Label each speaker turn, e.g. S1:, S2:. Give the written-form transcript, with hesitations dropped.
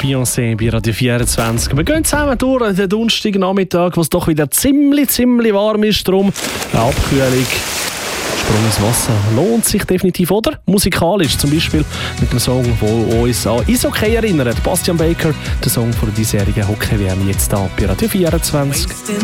S1: Beyoncé bei Radio 24. Wir gehen zusammen durch den Donnerstagnachmittag, wo es doch wieder ziemlich warm ist. Darum eine Abkühlung. Sprung ins Wasser lohnt sich definitiv, oder? Musikalisch zum Beispiel mit dem Song, der uns an Eishockey erinnert. Bastian Baker, der Song von der diesjährigen Hockey-WM, jetzt da bei Radio 24.